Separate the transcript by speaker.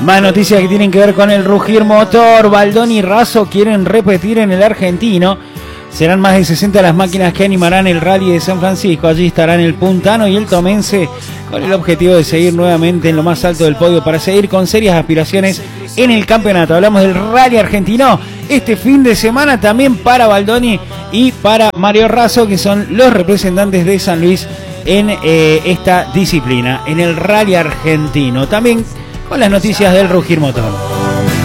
Speaker 1: Más noticias que tienen que ver con el Rugir Motor. Baldoni y Razo quieren repetir en el Argentino. Serán más de 60 las máquinas que animarán el Rally de San Francisco. Allí estarán el Puntano y el Tomense con el objetivo de seguir nuevamente en lo más alto del podio para seguir con serias aspiraciones en el campeonato. Hablamos del Rally argentino este fin de semana también para Baldoni y para Mario Razo, que son los representantes de San Luis en esta disciplina, en el Rally argentino. También con las noticias del Rugir Motor.